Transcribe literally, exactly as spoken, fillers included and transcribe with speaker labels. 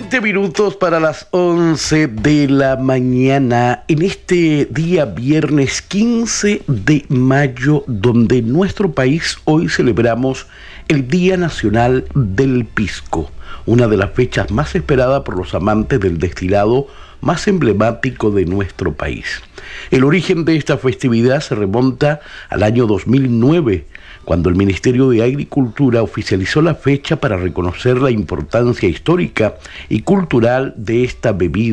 Speaker 1: veinte minutos para las once de la mañana en este día viernes quince de mayo, donde en nuestro país hoy celebramos el Día Nacional del Pisco, una de las fechas más esperadas por los amantes del destilado más emblemático de nuestro país. El origen de esta festividad se remonta al año dos mil nueve, cuando el Ministerio de Agricultura oficializó la fecha para reconocer la importancia histórica y cultural de esta bebida